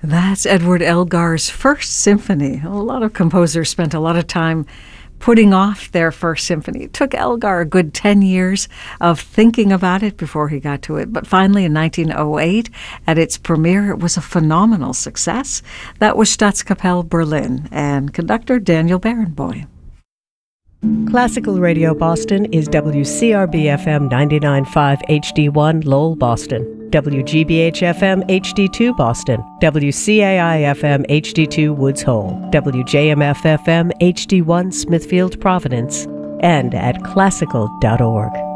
That's Edward Elgar's First Symphony. A lot of composers spent a lot of time putting off their first symphony. It took Elgar a good 10 years of thinking about it before he got to it. But finally, in 1908, at its premiere, it was a phenomenal success. That was Staatskapelle Berlin and conductor Daniel Barenboim. Classical Radio Boston is WCRB-FM 99.5 HD1 Lowell, Boston, WGBH-FM HD2 Boston, WCAI-FM HD2 Woods Hole, WJMF-FM HD1 Smithfield, Providence, and at classical.org.